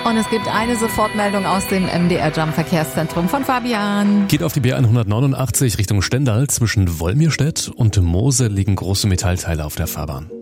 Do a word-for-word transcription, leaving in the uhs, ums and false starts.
Und es gibt eine Sofortmeldung aus dem M D R Jump Verkehrszentrum von Fabian. Geht auf die B hundertneunundachtzig Richtung Stendal. Zwischen Wolmirstedt und Moose liegen große Metallteile auf der Fahrbahn.